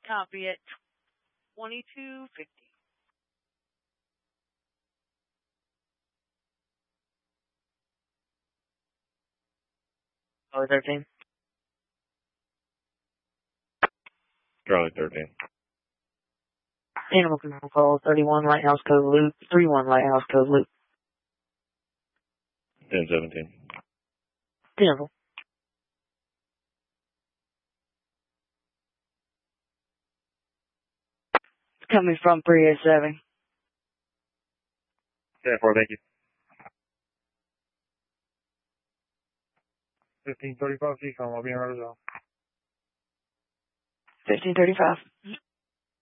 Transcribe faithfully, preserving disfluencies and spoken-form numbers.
Copy at twenty-two fifty. Charlie thirteen. Charlie thirteen. Animal control call thirty-one Lighthouse Cove Loop. three one Lighthouse Cove Loop. ten seventeen. General. Coming from three eight seven. ten four, thank you. fifteen thirty-five, C COM, I'll be in right as well. fifteen thirty-five.